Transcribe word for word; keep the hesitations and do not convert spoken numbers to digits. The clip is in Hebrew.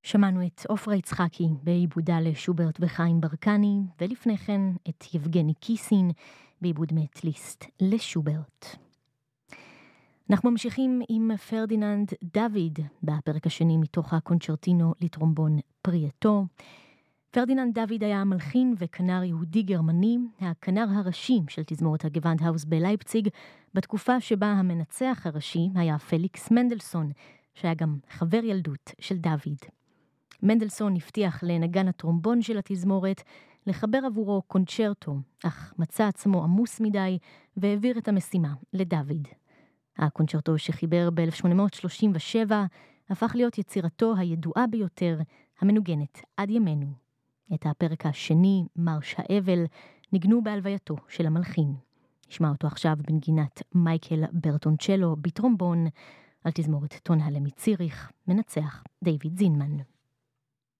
שמענו את עופרה יצחקי בעיבודה לשוברט וחיים ברקני, ולפני כן את יבגני קיסין בעיבוד מאת ליסט לשוברט. אנחנו ממשיכים עם פרדיננד דוד בפרק השני מתוך הקונצ'רטינו לטרומבון פרייטו. פרדיננד דוד היה מלחין וכנר יהודי גרמני, הכנר הראשי של תזמורת הגוונדהאוס בלייפציג, בתקופה שבה המנצח הראשי היה פליקס מנדלסון, שהיה גם חבר ילדות של דוד. מנדלסון הבטיח לנגן הטרומבון של התזמורת לחבר עבורו קונצ'רטו, אך מצא עצמו עמוס מדי והעביר את המשימה לדוד. הקונצ'רטו שחיבר ב-אלף שמונה מאות שלושים ושבע הפך להיות יצירתו הידועה ביותר, המנוגנת עד ימינו. את הפרק השני, מרש האבל, ניגנו בהלווייתו של המלחין. נשמע אותו עכשיו בנגינת מייקל ברטונצ'לו בטרומבון, על תזמורת טון הלם מציריך, מנצח דיוויד זינמן.